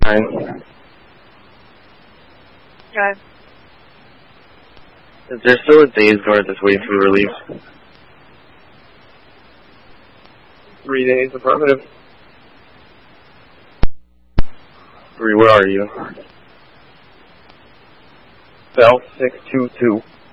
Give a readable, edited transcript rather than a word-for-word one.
9. Okay. Is there still a days guard that's waiting for release? 3 days, affirmative. 3, where are you? Bell 622.